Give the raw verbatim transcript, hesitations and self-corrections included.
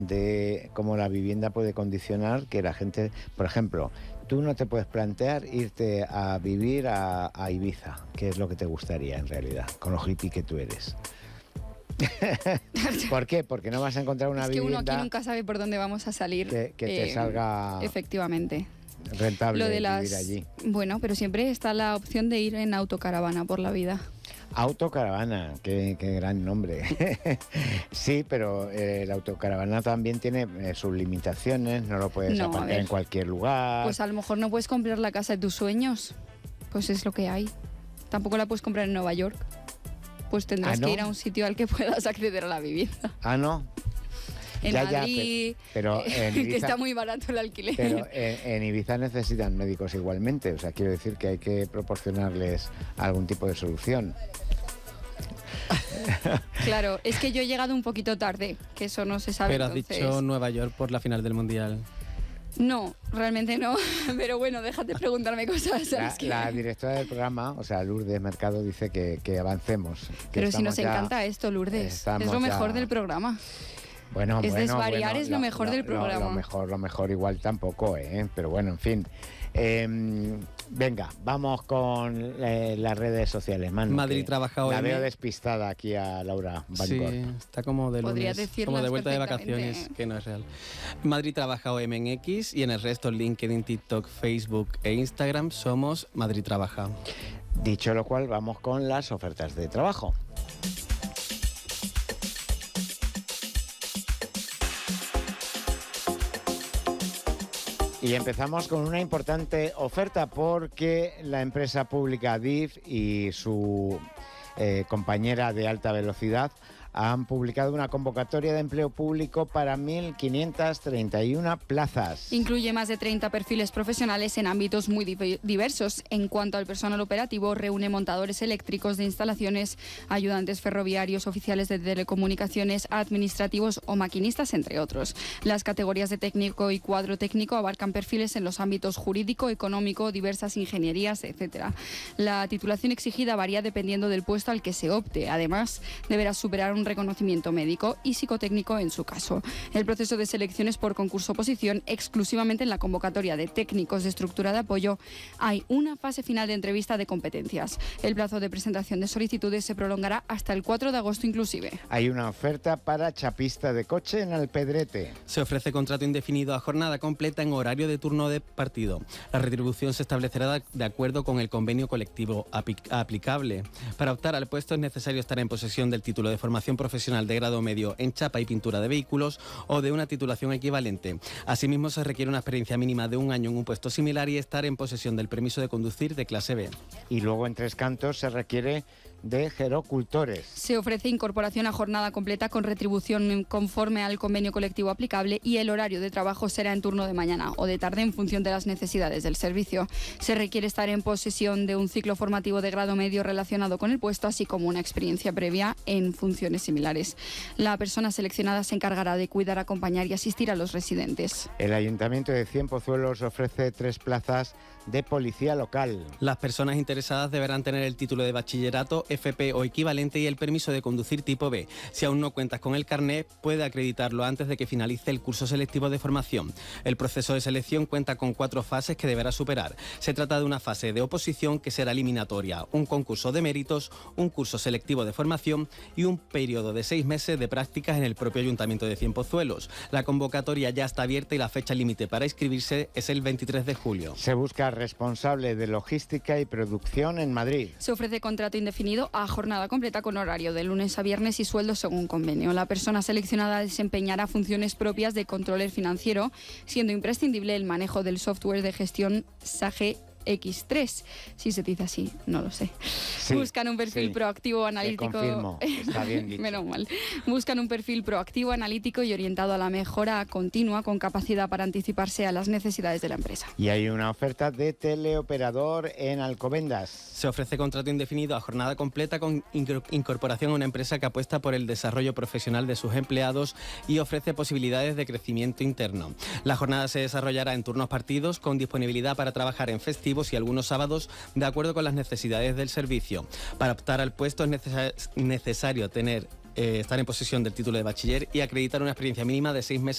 de cómo la vivienda puede condicionar que la gente, por ejemplo, tú no te puedes plantear irte a vivir a, a Ibiza, que es lo que te gustaría en realidad, con lo hippie que tú eres. ¿Por qué? Porque no vas a encontrar una es que vivienda... uno aquí nunca sabe por dónde vamos a salir. Que, que te eh, salga... Efectivamente. Rentable Lo de vivir las... allí. Bueno, pero siempre está la opción de ir en autocaravana por la vida. Autocaravana, qué, qué gran nombre. Sí, pero eh, la autocaravana también tiene eh, sus limitaciones, no lo puedes No, a aparcar ver. en cualquier lugar. Pues a lo mejor no puedes comprar la casa de tus sueños. Pues es lo que hay. Tampoco la puedes comprar en Nueva York. Pues tendrás ¿Ah, no? que ir a un sitio al que puedas acceder a la vivienda. Ah, no. En Ya, ya, Madrid, pero, pero en que Ibiza, está muy barato el alquiler. pero en, en Ibiza necesitan médicos igualmente, o sea, quiero decir que hay que proporcionarles algún tipo de solución. Claro, es que yo he llegado un poquito tarde, que eso no se sabe. Pero has entonces... dicho Nueva York por la final del Mundial. No, realmente no, pero bueno, déjate preguntarme cosas. La, ¿sabes qué? la directora del programa, o sea, Lourdes Mercado, dice que, que avancemos. Que Pero si nos estamos ya- encanta esto, Lourdes, estamos es lo mejor ya- del programa. Bueno, Es bueno, desvariar, bueno, es lo mejor del programa. Lo mejor, lo mejor igual tampoco, ¿eh? Pero bueno, en fin. Eh, venga, vamos con eh, las redes sociales. Manu, Madrid que trabaja La O M. veo despistada aquí a Laura Sí, Bancor. está como de Podrías lunes, decirlas como de vuelta de perfectamente. vacaciones, que no es real. Madrid trabaja O M en X y en el resto LinkedIn, TikTok, Facebook e Instagram somos Madrid Trabaja. Dicho lo cual, vamos con las ofertas de trabajo. Y empezamos con una importante oferta porque la empresa pública D I F y su eh, compañera de alta velocidad han publicado una convocatoria de empleo público para mil quinientas treinta y una plazas. Incluye más de treinta perfiles profesionales en ámbitos muy div- diversos. En cuanto al personal operativo, reúne montadores eléctricos de instalaciones, ayudantes ferroviarios, oficiales de telecomunicaciones, administrativos o maquinistas, entre otros. Las categorías de técnico y cuadro técnico abarcan perfiles en los ámbitos jurídico, económico, diversas ingenierías, etcétera. La titulación exigida varía dependiendo del puesto al que se opte. Además, deberá superar un reconocimiento médico y psicotécnico en su caso. El proceso de selección es por concurso-oposición exclusivamente en la convocatoria de técnicos de estructura de apoyo. Hay una fase final de entrevista de competencias. El plazo de presentación de solicitudes se prolongará hasta el cuatro de agosto inclusive. Hay una oferta para chapista de coche en Alpedrete. Se ofrece contrato indefinido a jornada completa en horario de turno de partido. La retribución se establecerá de acuerdo con el convenio colectivo aplicable. Para optar al puesto es necesario estar en posesión del título de formación profesional de grado medio en chapa y pintura de vehículos o de una titulación equivalente. Asimismo, se requiere una experiencia mínima de un año en un puesto similar y estar en posesión del permiso de conducir de clase B. Y luego en Tres Cantos se requiere de gerocultores. Se ofrece incorporación a jornada completa con retribución conforme al convenio colectivo aplicable y el horario de trabajo será en turno de mañana o de tarde en función de las necesidades del servicio. Se requiere estar en posesión de un ciclo formativo de grado medio relacionado con el puesto, así como una experiencia previa en funciones similares. La persona seleccionada se encargará de cuidar, acompañar y asistir a los residentes. El Ayuntamiento de Cienpozuelos ofrece tres plazas de policía local. Las personas interesadas deberán tener el título de bachillerato, F P o equivalente y el permiso de conducir tipo B. Si aún no cuentas con el carnet, puede acreditarlo antes de que finalice el curso selectivo de formación. El proceso de selección cuenta con cuatro fases que deberá superar. Se trata de una fase de oposición que será eliminatoria, un concurso de méritos, un curso selectivo de formación y un periodo de seis meses de prácticas en el propio Ayuntamiento de Cienpozuelos. La convocatoria ya está abierta y la fecha límite para inscribirse es el veintitrés de julio. Se busca responsable de logística y producción en Madrid. Se ofrece contrato indefinido a jornada completa con horario de lunes a viernes y sueldo según convenio. La persona seleccionada desempeñará funciones propias de controller financiero, siendo imprescindible el manejo del software de gestión SAGE equis tres, si se dice así, no lo sé. Sí, Buscan un perfil sí. proactivo, analítico. Te confirmo, está bien dicho. Menos mal. Buscan un perfil proactivo, analítico y orientado a la mejora continua, con capacidad para anticiparse a las necesidades de la empresa. Y hay una oferta de teleoperador en Alcobendas. Se ofrece contrato indefinido a jornada completa con incorporación a una empresa que apuesta por el desarrollo profesional de sus empleados y ofrece posibilidades de crecimiento interno. La jornada se desarrollará en turnos partidos con disponibilidad para trabajar en festivos y algunos sábados de acuerdo con las necesidades del servicio. Para optar al puesto es neces- necesario tener, eh, estar en posesión del título de bachiller y acreditar una experiencia mínima de seis meses